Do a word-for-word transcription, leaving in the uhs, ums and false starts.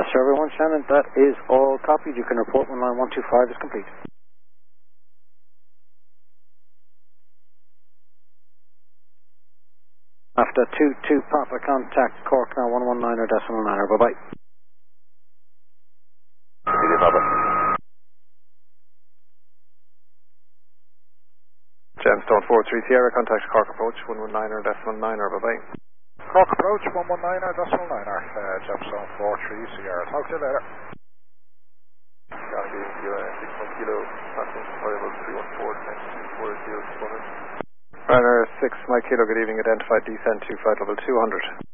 Survey one, Shannon, that is all copied. You can report when line one two five is complete. After two two Papa, contact Cork now one one nine or decimal nine. Bye-bye. Papa. Gemstone four three Sierra, contact Cork approach one one nine or decimal nine. Bye-bye. Cork approach one one nine or decimal nine. Uh, Gemstone four three Sierra. Talk to you later. Gonna be uh, six one kilo, passing variable three one four, next two four zero two hundred. Runner six Mike Kilo, good evening, identified descent to flight level two hundred.